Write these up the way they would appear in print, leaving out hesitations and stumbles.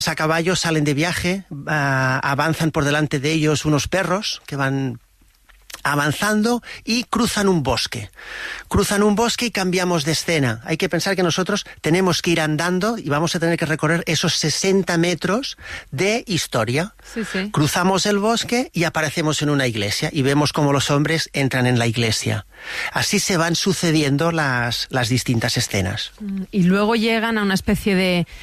A caballo salen de viaje, avanzan por delante de ellos unos perros que van avanzando y cruzan un bosque. Cruzan un bosque y cambiamos de escena. Hay que pensar que nosotros tenemos que ir andando y vamos a tener que recorrer esos 60 metros de historia. Sí, sí. Cruzamos el bosque y aparecemos en una iglesia y vemos cómo los hombres entran en la iglesia. Así se van sucediendo las distintas escenas. Y luego llegan a una especie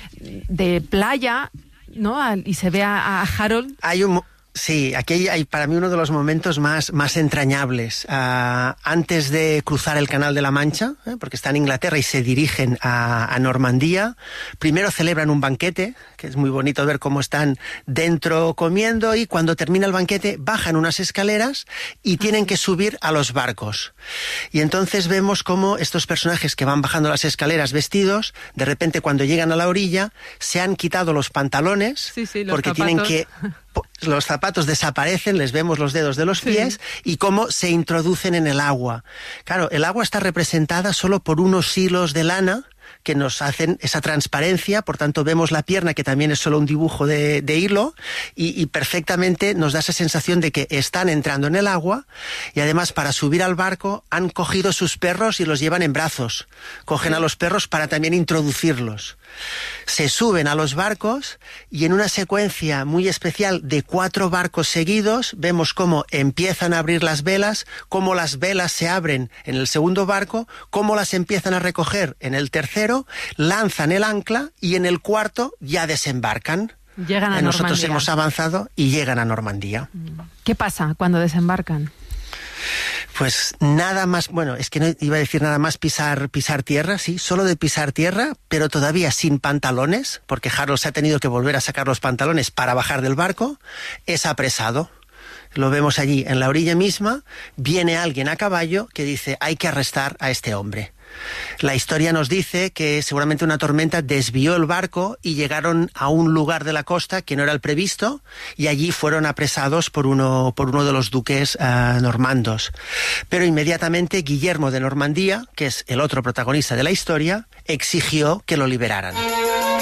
de playa, ¿no? Y se ve a Harold. Sí, aquí hay para mí uno de los momentos más entrañables. Antes de cruzar el Canal de la Mancha, porque está en Inglaterra y se dirigen a Normandía, primero celebran un banquete, que es muy bonito ver cómo están dentro comiendo, y cuando termina el banquete bajan unas escaleras y tienen que subir a los barcos. Y entonces vemos cómo estos personajes que van bajando las escaleras vestidos, de repente cuando llegan a la orilla, se han quitado los pantalones, porque tienen que... Los zapatos desaparecen, les vemos los dedos de los pies, y cómo se introducen en el agua. Claro, el agua está representada solo por unos hilos de lana que nos hacen esa transparencia, por tanto vemos la pierna, que también es solo un dibujo de hilo, y perfectamente nos da esa sensación de que están entrando en el agua, y además para subir al barco han cogido sus perros y los llevan en brazos. Cogen a los perros para también introducirlos. Se suben a los barcos y en una secuencia muy especial de 4 barcos seguidos vemos cómo empiezan a abrir las velas, cómo las velas se abren en el segundo barco, cómo las empiezan a recoger en el tercero, lanzan el ancla y en el cuarto ya desembarcan. Llegan a Normandía. Nosotros hemos avanzado y llegan a Normandía. ¿Qué pasa cuando desembarcan? Pues nada más, bueno, es que no iba a decir nada más pisar tierra, sí, solo de pisar tierra, pero todavía sin pantalones, porque Harold se ha tenido que volver a sacar los pantalones para bajar del barco, es apresado. Lo vemos allí, en la orilla misma, viene alguien a caballo que dice, hay que arrestar a este hombre. La historia nos dice que seguramente una tormenta desvió el barco y llegaron a un lugar de la costa que no era el previsto, y allí fueron apresados por uno de los duques normandos. Pero inmediatamente Guillermo de Normandía, que es el otro protagonista de la historia, exigió que lo liberaran.